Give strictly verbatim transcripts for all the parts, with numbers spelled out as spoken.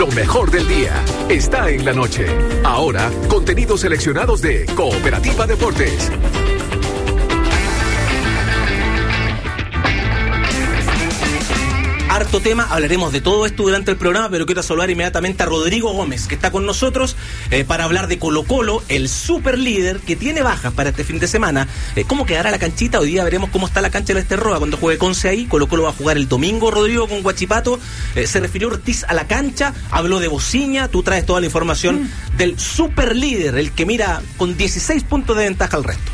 Lo mejor del día está en la noche. Ahora, contenidos seleccionados de Cooperativa Deportes. Harto tema, hablaremos de todo esto durante el programa, pero quiero saludar inmediatamente a Rodrigo Gómez, que está con nosotros eh, para hablar de Colo Colo, el super líder que tiene bajas para este fin de semana. Eh, ¿Cómo quedará la canchita? Hoy día veremos cómo está la cancha del Esterroa cuando juegue Conce ahí. Colo Colo va a jugar el domingo, Rodrigo, con Huachipato. Eh, se refirió Ortiz a la cancha, habló de Bociña. Tú traes toda la información mm. del super líder, el que mira con dieciséis puntos de ventaja al resto.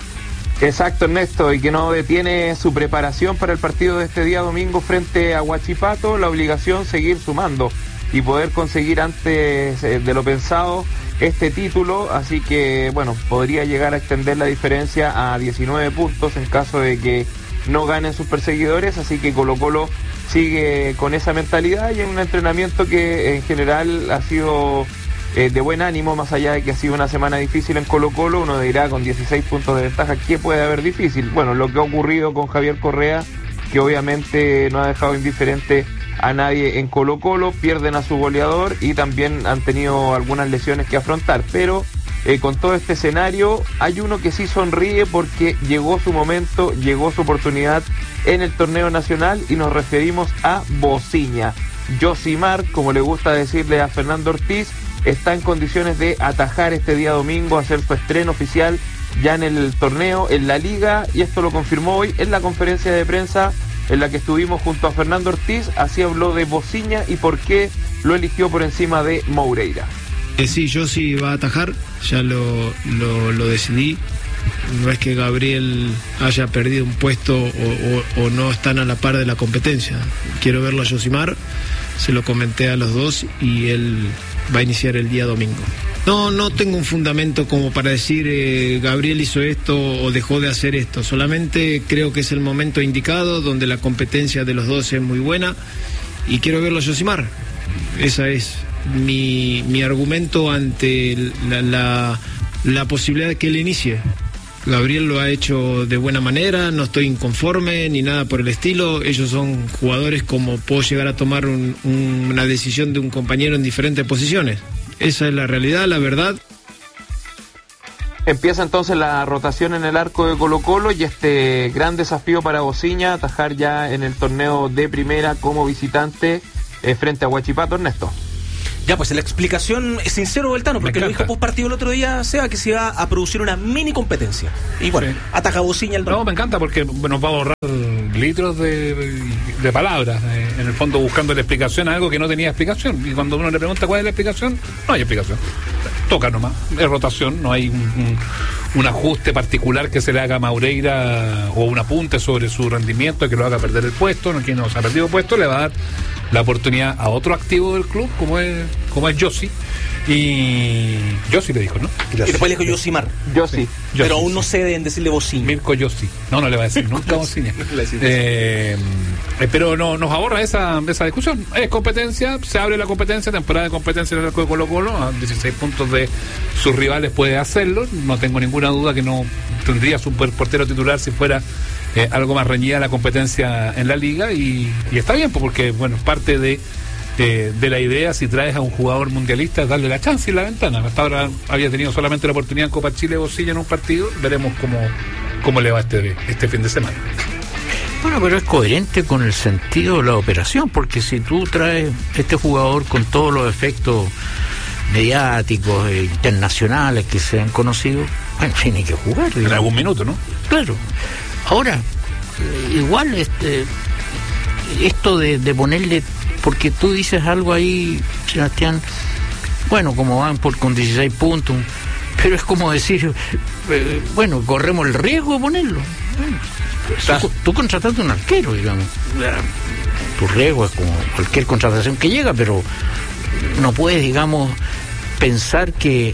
Exacto, Ernesto, y que no detiene su preparación para el partido de este día domingo frente a Huachipato, la obligación seguir sumando y poder conseguir antes de lo pensado este título, así que bueno, podría llegar a extender la diferencia a diecinueve puntos en caso de que no ganen sus perseguidores, así que Colo Colo sigue con esa mentalidad y en un entrenamiento que en general ha sido Eh, de buen ánimo, más allá de que ha sido una semana difícil en Colo Colo. Uno dirá con dieciséis puntos de ventaja, ¿qué puede haber difícil? Bueno, lo que ha ocurrido con Javier Correa, que obviamente no ha dejado indiferente a nadie en Colo Colo, pierden a su goleador y también han tenido algunas lesiones que afrontar, pero eh, con todo este escenario hay uno que sí sonríe porque llegó su momento, llegó su oportunidad en el torneo nacional y nos referimos a Bociña. Yosimar, como le gusta decirle a Fernando Ortiz, está en condiciones de atajar este día domingo, hacer su estreno oficial ya en el torneo, en la liga, y esto lo confirmó hoy en la conferencia de prensa en la que estuvimos junto a Fernando Ortiz. Así habló de Bociña y por qué lo eligió por encima de Moreira. Eh, sí, yo sí va a atajar, ya lo, lo, lo decidí. No es que Gabriel haya perdido un puesto o, o, o no están a la par de la competencia. Quiero verlo a Yosimar, se lo comenté a los dos y él va a iniciar el día domingo. No, no tengo un fundamento como para decir eh, Gabriel hizo esto o dejó de hacer esto. Solamente creo que es el momento indicado donde la competencia de los dos es muy buena y quiero verlo a Yosimar. Esa es mi, mi argumento ante la, la, la posibilidad de que él inicie. Gabriel lo ha hecho de buena manera, no estoy inconforme ni nada por el estilo. Ellos son jugadores como puedo llegar a tomar un, un, una decisión de un compañero en diferentes posiciones. Esa es la realidad, la verdad. Empieza entonces la rotación en el arco de Colo Colo y este gran desafío para Bociña, atajar ya en el torneo de primera como visitante eh, frente a Huachipato. Ernesto. Ya, pues la explicación es sincero, Beltano, porque lo dijo post partido el otro día, Seba, que se iba a producir una mini competencia. Y bueno, sí. Ataja Bociña el No, me encanta porque nos va a ahorrar litros de, de palabras, eh, en el fondo buscando la explicación a algo que no tenía explicación. Y cuando uno le pregunta cuál es la explicación, no hay explicación. Toca nomás, es rotación, no hay un, un, un ajuste particular que se le haga a Moreira o un apunte sobre su rendimiento que lo haga perder el puesto, no, que no se ha perdido el puesto, le va a dar la oportunidad a otro activo del club como es como es Yossi. Y Yossi le dijo, ¿no? Y después le dijo Yosimar. Yossi. Sí. Pero aún no cede en decirle Bociña. Mirko Yossi. No, no le va a decir nunca Bociña. eh, eh, pero no nos ahorra esa, esa discusión. Es competencia, se abre la competencia, temporada de competencia en el arco de Colo Colo, a dieciséis puntos de sus rivales puede hacerlo. No tengo ninguna duda que no tendría su portero titular si fuera eh, algo más reñida la competencia en la liga. Y, y está bien, porque bueno, parte de De, de la idea, si traes a un jugador mundialista, es darle la chance y la ventana. Hasta ahora había tenido solamente la oportunidad en Copa Chile Bociña en un partido. Veremos cómo, cómo le va este, este fin de semana. Bueno, pero es coherente con el sentido de la operación, porque si tú traes este jugador con todos los efectos mediáticos e internacionales que se han conocido, bueno, tiene que jugar, digamos. En algún minuto, ¿no? Claro. Ahora, igual este esto de, de ponerle, porque tú dices algo ahí, Sebastián, bueno, como van por con dieciséis puntos, pero es como decir, eh, bueno, corremos el riesgo de ponerlo. Bueno, tú, tú contrataste un arquero, digamos. Tu riesgo es como cualquier contratación que llega, pero no puedes, digamos, pensar que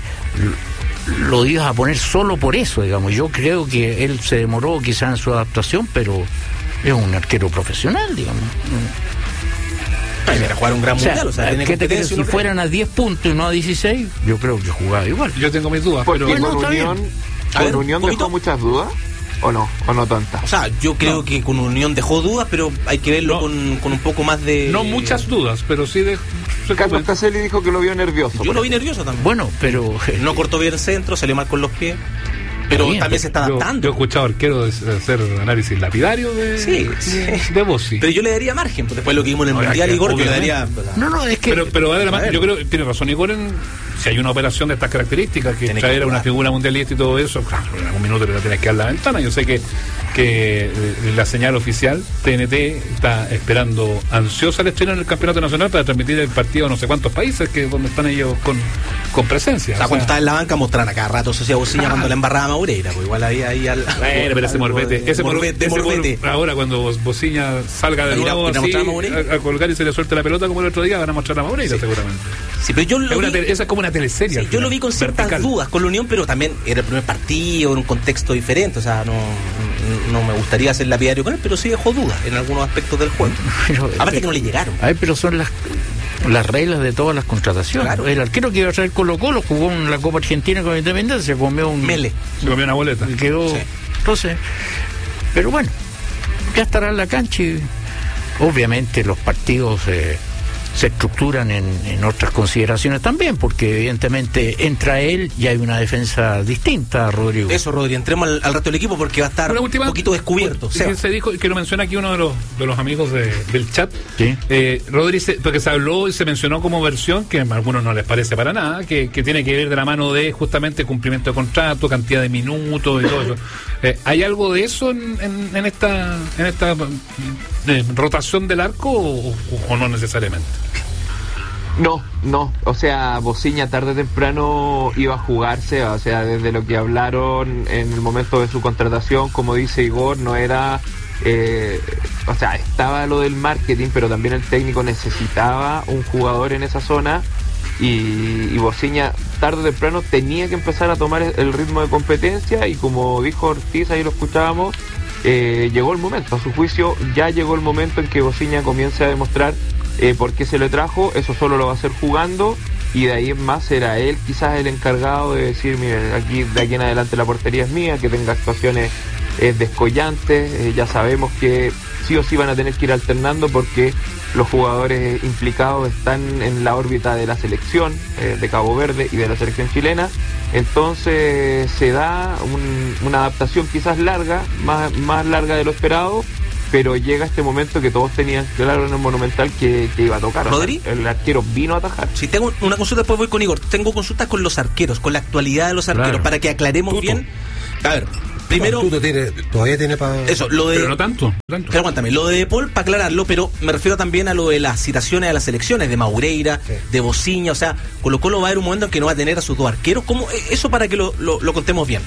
lo ibas a poner solo por eso, digamos. Yo creo que él se demoró quizás en su adaptación, pero es un arquero profesional, digamos. Para jugar un gran mundial, o sea, o sea ¿qué te crees? Si fueran a diez puntos y no a dieciséis, yo creo que jugaba igual. Yo tengo mis dudas, pero bueno, con Unión, ¿con ver, Unión dejó muchas dudas? ¿O no? ¿O no tantas? O sea, yo creo no. que con Unión dejó dudas, pero hay que verlo no, con, con un poco más de... No muchas dudas, pero sí de, Carlos Caselli dijo que lo vio nervioso. Yo lo vi nervioso también. Bueno, pero... No cortó bien el centro, salió mal con los pies. Pero Bien, también se está adaptando. Yo, yo he escuchado arqueros hacer análisis lapidario de, Sí, de, sí. de Bossi. Pero yo le daría margen, pues después de lo que vimos en el Ahora, Mundial, que Igor, yo le obviamente. daría... No, no, es que... Pero, pero va de la A mano. ver. Yo creo que tiene razón Igor en si hay una operación de estas características, que Tiene traer que a una jugar. figura mundialista y todo eso, claro, en algún minuto le tienes que dar la ventana. Yo sé que que eh, la señal oficial T N T está esperando ansiosa el estreno en el campeonato nacional para transmitir el partido a no sé cuántos países que donde están ellos con, con presencia. O sea, O cuando sea, estaba en la banca mostraron a cada rato Sociedad Bociña cuando la embarraba a Maureira, pues igual ahí, ahí al... Bueno, pero ese morbete, ese morbete, morbete, morbete. ahora cuando Bociña salga de ¿Ir a- nuevo ir a así, mostrar a Maureira? a, a colgar y se le suelte la pelota como el otro día, van a mostrar a Maureira seguramente. Sí, pero yo Es lo una vi, tele- esa es como una teleserie. sí, al yo final, lo vi con ciertas vertical. dudas con la Unión, pero también era el primer partido, en un contexto diferente, o sea, no, no me gustaría hacer lapidario con él, pero sí dejó dudas en algunos aspectos del juego. Pero- Aparte que no le llegaron. Ay, pero son las las reglas de todas las contrataciones. Claro. El arquero que iba a traer Colo Colo jugó en la Copa Argentina con Independencia, se comió un... Mele. Se comió una boleta. y quedó... Sí. Entonces, pero bueno, ya estará en la cancha y obviamente los partidos eh, se estructuran en, en otras consideraciones también, porque evidentemente entra él y hay una defensa distinta, Rodrigo. Eso, Rodri, entremos al, al resto del equipo porque va a estar Una última- un poquito descubierto. Sí, Seba. se dijo, que lo menciona aquí uno de los, de los amigos de- del chat. Sí. Eh, Rodri, se- porque se habló y se mencionó como versión, que a algunos no les parece para nada, que, que tiene que ver de la mano de justamente cumplimiento de contrato, cantidad de minutos y todo eso. Eh, ¿Hay algo de eso en, en, en esta, en esta eh, rotación del arco o, o no necesariamente? No, no, o sea, Bociña tarde o temprano iba a jugarse, o sea, desde lo que hablaron en el momento de su contratación, como dice Igor, no era, eh, o sea, estaba lo del marketing, pero también el técnico necesitaba un jugador en esa zona y, y Bociña tarde o temprano tenía que empezar a tomar el ritmo de competencia y como dijo Ortiz, ahí lo escuchábamos, eh, llegó el momento, a su juicio ya llegó el momento en que Bociña comience a demostrar Eh, por qué se le trajo, eso solo lo va a hacer jugando y de ahí en más será él quizás el encargado de decir, mire, aquí de aquí en adelante la portería es mía, que tenga actuaciones eh, descollantes, eh, ya sabemos que sí o sí van a tener que ir alternando porque los jugadores implicados están en la órbita de la selección eh, de Cabo Verde y de la selección chilena, entonces se da un, una adaptación quizás larga, más, más larga de lo esperado, pero llega este momento que todos tenían claro en el Monumental que, que iba a tocar. ¿Rodri? O sea, el arquero vino a atajar. Si tengo una consulta, después voy con Igor. Tengo consultas con los arqueros, con la actualidad de los arqueros, Claro. para que aclaremos Tuto. bien. A ver, primero, Tuto tiene, todavía tiene para... eso, lo de... Pero no tanto. tanto. Pero aguántame, lo de De Paul, para aclararlo, pero me refiero también a lo de las citaciones a las selecciones, de Maureira, Sí. de Bociña, o sea, Colo Colo va a haber un momento en que no va a tener a sus dos arqueros. ¿Cómo? Eso para que lo, lo, lo contemos bien.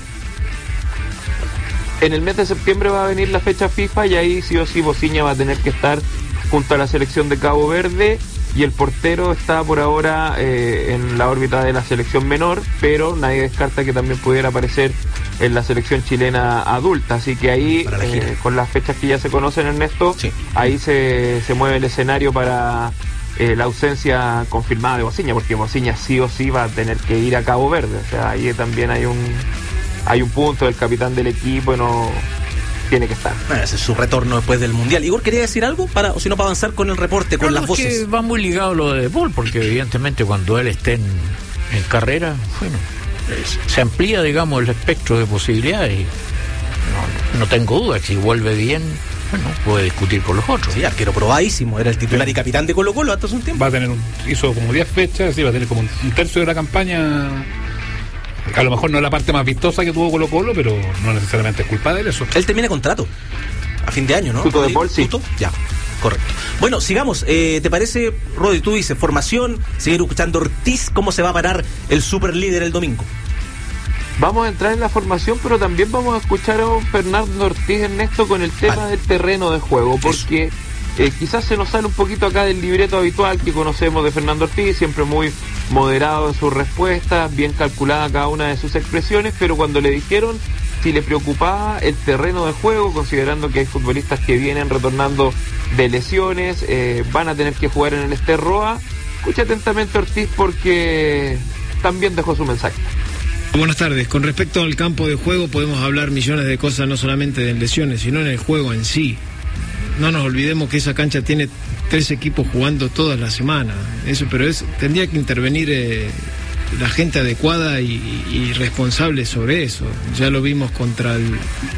En el mes de septiembre va a venir la fecha FIFA y ahí sí o sí Bociña va a tener que estar junto a la selección de Cabo Verde y el portero está por ahora eh, en la órbita de la selección menor, pero nadie descarta que también pudiera aparecer en la selección chilena adulta, así que ahí Para la gira. eh, con las fechas que ya se conocen, Ernesto, Sí. ahí se, se mueve el escenario para eh, la ausencia confirmada de Bociña, porque Bociña sí o sí va a tener que ir a Cabo Verde, o sea, ahí también hay un hay un punto del capitán del equipo y no tiene que estar. Bueno, ese es su retorno después del Mundial. Igor, ¿quería decir algo? Para, o si no, para avanzar con el reporte, con Bueno, las es que voces. va muy ligado lo de De Paul, porque evidentemente cuando él esté en, en carrera, bueno, es- se amplía, digamos, el espectro de posibilidades. Y no, no tengo duda que si vuelve bien, bueno, puede discutir con los otros. Sí, arquero probadísimo, era el titular y capitán de Colo Colo hasta hace un tiempo. Va a tener un, hizo como diez fechas, sí, va a tener como un, un tercio de la campaña. A lo mejor no es la parte más vistosa que tuvo Colo Colo, pero no necesariamente es culpa de él eso. Él termina contrato a fin de año, ¿no? Tuto de Paul, sí. ¿Tuto? Ya, correcto. Bueno, sigamos. Eh, ¿Te parece, Rodri, tú dices, formación, seguir escuchando Ortiz, cómo se va a parar el super líder el domingo? Vamos a entrar en la formación, pero también vamos a escuchar a Fernando Ortiz, Ernesto, con el tema Vale. del terreno de juego, porque eh, quizás se nos sale un poquito acá del libreto habitual que conocemos de Fernando Ortiz, siempre muy moderado en sus respuestas, bien calculada cada una de sus expresiones, pero cuando le dijeron si le preocupaba el terreno de juego, considerando que hay futbolistas que vienen retornando de lesiones, eh, van a tener que jugar en el Esterroa, escucha atentamente Ortiz porque también dejó su mensaje. Buenas tardes. Con respecto al campo de juego podemos hablar millones de cosas, no solamente de lesiones, sino en el juego en sí. no nos olvidemos que esa cancha tiene tres equipos jugando todas las semanas. Eso, pero es, tendría que intervenir eh, la gente adecuada y, y responsable sobre eso. Ya lo vimos contra el,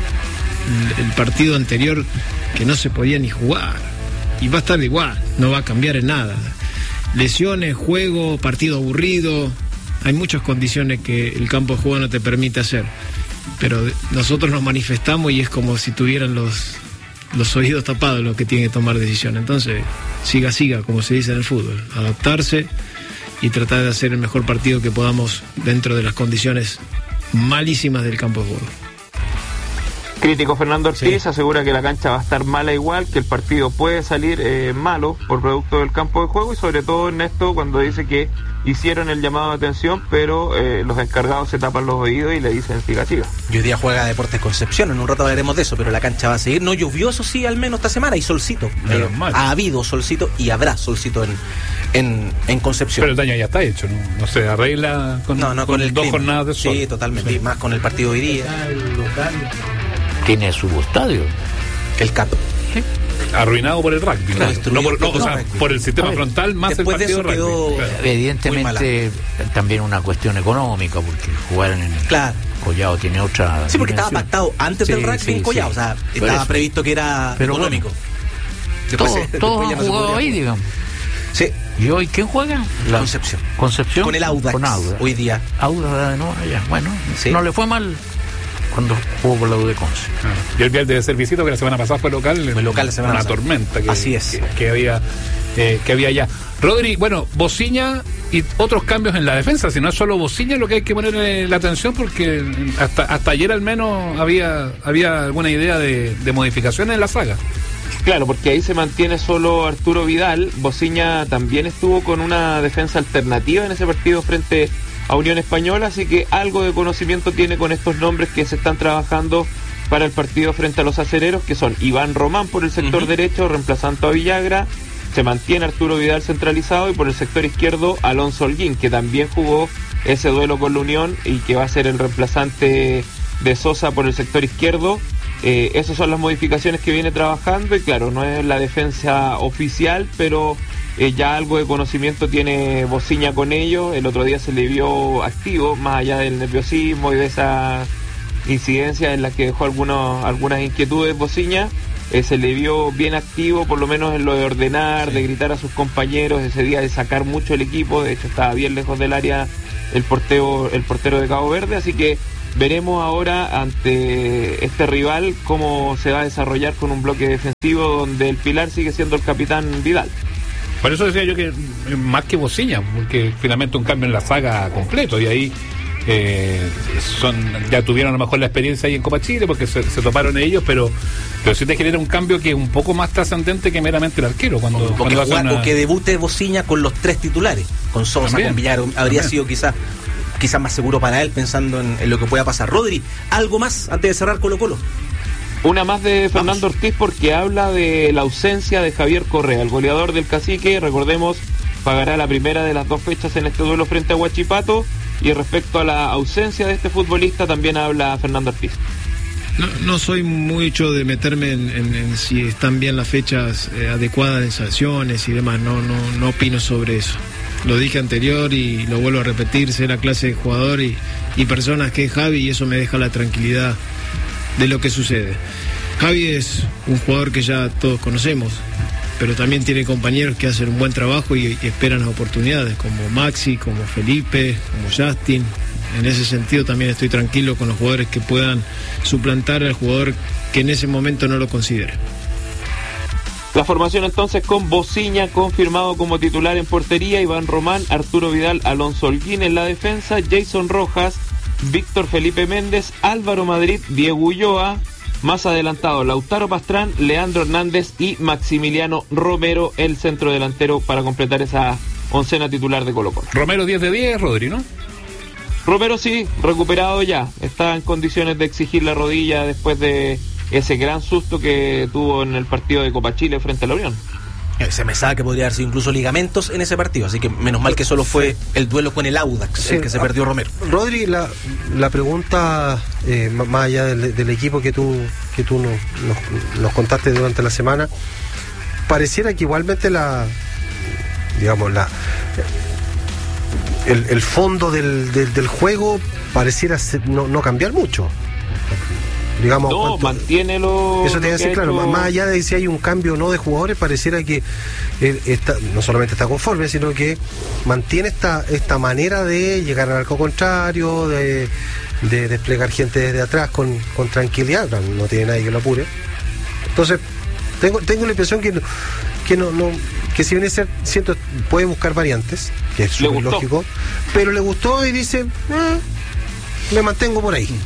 el partido anterior, que no se podía ni jugar. Y va a estar igual, no va a cambiar en nada. Lesiones, juego, partido aburrido. Hay muchas condiciones que el campo de juego no te permite hacer. Pero nosotros nos manifestamos y es como si tuvieran los, los oídos tapados los que tienen que tomar decisiones. Entonces, siga, siga, como se dice en el fútbol. Adaptarse y tratar de hacer el mejor partido que podamos dentro de las condiciones malísimas del campo de juego. Crítico Fernando Ortiz Sí. asegura que la cancha va a estar mala igual, que el partido puede salir eh, malo por producto del campo de juego, y sobre todo Ernesto cuando dice que hicieron el llamado de atención, pero eh, los encargados se tapan los oídos y le dicen siga, siga. Y hoy día juega Deportes Concepción, en un rato hablaremos de eso, pero la cancha va a seguir. No llovió, eso sí, al menos esta semana, y solcito. Menos Eh, mal. ha habido solcito y habrá solcito en, en, en Concepción. Pero el daño ya está hecho, ¿no? No se arregla con, no, no, con, con el dos clima. jornadas de sol. Sí, totalmente. Y más con el partido de hoy día, Tiene su estadio. el Cap. Arruinado por el rugby, ¿no? Claro, destruido No por, no, por o sea, el rugby. por el sistema A ver, frontal más el después de partido eso de rugby. quedó- Claro. Evidentemente también una cuestión económica, porque jugar en el Claro. Collado tiene otra Sí, porque estaba dimensión. pactado antes Sí, del rugby sí, en Collao. sí. O sea, Por estaba eso. previsto que era Pero económico. Todos, Después se- después todos ya han no se jugado podía ahí, jugar. digamos. Sí, ¿Y hoy quién juega? La Concepción. Concepción. Con el Audax, Con Audax. hoy día. Audax de nuevo, ya. Bueno, Sí. no le fue mal cuando jugó por la U de Conce. Ah, y el Vial debe ser visito, que la semana pasada fue local. Fue local la semana una pasada. tormenta que, Así es. que, que había eh, que había allá. Rodri, bueno, Bociña y otros cambios en la defensa, si no es solo Bociña lo que hay que ponerle la atención, porque hasta hasta ayer al menos había había alguna idea de, de modificaciones en la saga. Claro, porque ahí se mantiene solo Arturo Vidal. Bociña también estuvo con una defensa alternativa en ese partido frente a Unión Española, así que algo de conocimiento tiene con estos nombres que se están trabajando para el partido frente a los acereros, que son Iván Román por el sector Uh-huh. derecho, reemplazando a Villagra. Se mantiene Arturo Vidal centralizado, y por el sector izquierdo Alonso Holguín, que también jugó ese duelo con la Unión y que va a ser el reemplazante de Sosa por el sector izquierdo. Eh, esas son las modificaciones que viene trabajando, y claro, no es la defensa oficial, pero eh, ya algo de conocimiento tiene Bociña con ellos. El otro día se le vio activo, más allá del nerviosismo y de esa incidencia en la que dejó algunos, algunas inquietudes Bociña. Eh, se le vio bien activo, por lo menos en lo de ordenar, de gritar a sus compañeros, ese día de sacar mucho el equipo. De hecho estaba bien lejos del área el portero, el portero de Cabo Verde, así que veremos ahora ante este rival cómo se va a desarrollar con un bloque defensivo donde el pilar sigue siendo el capitán Vidal. Por eso decía yo que eh, más que Bociña, porque finalmente un cambio en la saga completo, y ahí eh, son ya tuvieron a lo mejor la experiencia ahí en Copa Chile porque se, se toparon ellos, pero pero sí te genera un cambio que es un poco más trascendente que meramente el arquero cuando, O, o que, cuando hace jugar- una- o que debute Bociña con los tres titulares, con Sosa, También, con Villar. Habría también. sido quizás quizás más seguro para él, pensando en, en lo que pueda pasar. Rodri, ¿algo más antes de cerrar Colo Colo? Una más de Fernando Ortiz, porque habla de la ausencia de Javier Correa, el goleador del Cacique. Recordemos, pagará la primera de las dos fechas en este duelo frente a Huachipato. Y respecto a la ausencia de este futbolista también habla Fernando Ortiz. No, no soy mucho de meterme en, en- en si están bien las fechas eh, adecuadas de sanciones y demás. No, no, no opino sobre eso. Lo dije anterior y lo vuelvo a repetir: sé la clase de jugador y, y personas que es Javi, y eso me deja la tranquilidad de lo que sucede. Javi es un jugador que ya todos conocemos, pero también tiene compañeros que hacen un buen trabajo y, y esperan las oportunidades, como Maxi, como Felipe, como Justin. En ese sentido también estoy tranquilo con los jugadores que puedan suplantar al jugador que en ese momento no lo considere. La formación entonces con Bociña confirmado como titular en portería, Iván Román, Arturo Vidal, Alonso Holguín en la defensa, Jason Rojas, Víctor Felipe Méndez, Álvaro Madrid, Diego Ulloa, más adelantado Lautaro Pastrán, Leandro Hernández y Maximiliano Romero, el centro delantero, para completar esa oncena titular de Colo Colo. Romero diez de diez, Rodri, ¿no? Romero sí, recuperado ya, está en condiciones de exigir la rodilla después de ese gran susto que tuvo en el partido de Copa Chile frente a la Unión. Se me sabe que podría haber sido incluso ligamentos en ese partido, así que menos mal que solo fue el duelo con el Audax, sí, el que se perdió Romero. Rodri, la, la pregunta, eh, más allá del, del equipo que tú, que tú nos, nos, nos contaste durante la semana, pareciera que igualmente la, digamos, la el, el fondo del, del, del juego pareciera ser, no, no cambiar mucho. Digamos, no, cuánto, mantiene lo eso te voy a decir, claro, hecho... más allá de si hay un cambio o no de jugadores, pareciera que él está, no solamente está conforme, sino que mantiene esta esta manera de llegar al arco contrario, de, de desplegar gente desde atrás con, con tranquilidad, no tiene nadie que lo apure. Entonces, tengo tengo la impresión que no, que no, no que si viene a ser, siento, puede buscar variantes, que es súper lógico, pero le gustó y dice, eh, me mantengo por ahí.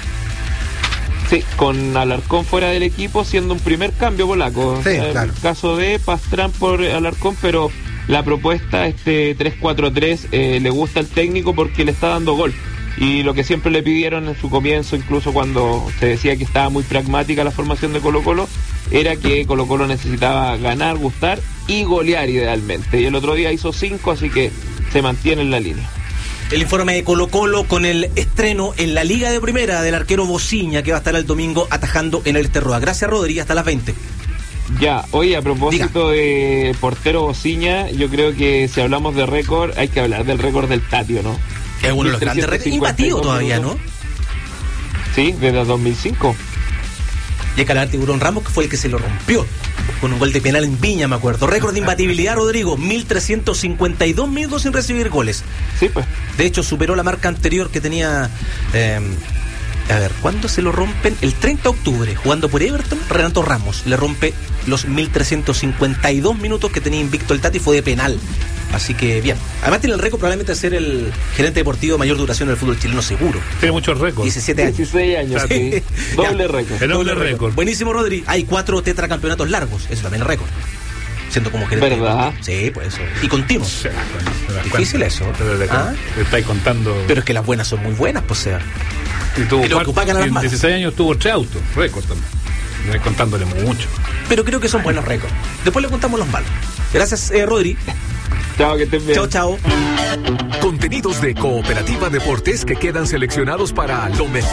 Sí, con Alarcón fuera del equipo, siendo un primer cambio polaco. Sí, el claro. caso de Pastrán por Alarcón, pero la propuesta, este tres cuatro tres, eh, le gusta al técnico porque le está dando gol. Y lo que siempre le pidieron en su comienzo, incluso cuando se decía que estaba muy pragmática la formación de Colo-Colo, era que Colo-Colo necesitaba ganar, gustar y golear idealmente. Y el otro día hizo cinco, así que se mantiene en la línea. El informe de Colo-Colo con el estreno en la Liga de Primera del arquero Bociña, que va a estar el domingo atajando en el Esterroa. Gracias, Rodri, hasta las veinte. Ya, oye, a propósito Diga. de portero Bociña, yo creo que si hablamos de récord, hay que hablar del récord del Tatio, ¿no? Es uno de los grandes récords, imbatido todavía, ¿no? Sí, desde dos mil cinco. Y el calar Tiburón Ramos, que fue el que se lo rompió con un gol de penal en Viña, me acuerdo. Récord de imbatibilidad, Rodrigo, mil trescientos cincuenta y dos minutos sin recibir goles. Sí, pues. De hecho, superó la marca anterior que tenía... Eh, a ver, ¿cuándo se lo rompen? El treinta de octubre, jugando por Everton, Renato Ramos le rompe los mil trescientos cincuenta y dos minutos que tenía invicto el Tati, fue de penal. Así que bien. Además tiene el récord probablemente de ser el gerente deportivo de mayor duración del fútbol chileno, seguro. Tiene muchos récords. diecisiete años. dieciséis años, sí. Doble récord. El doble récord. Buenísimo, Rodri. Hay cuatro tetracampeonatos largos. Eso también es récord. Siendo como gerente. ¿Verdad? Sí, pues eso. Y continuo. Se da cuenta, se da Difícil cuenta. eso. Te, te, ¿Ah? te estáis contando. Pero es que las buenas son muy buenas, pues sea. Y tuvo y lo que pagan a las en malas. dieciséis años tuvo tres autos, récord también. Estoy contándole mucho. Pero creo que son buenos récords. Después le contamos los malos. Gracias, eh, Rodri. Chao, que estén bien. Chao, chao. Contenidos de Cooperativa Deportes que quedan seleccionados para lo mejor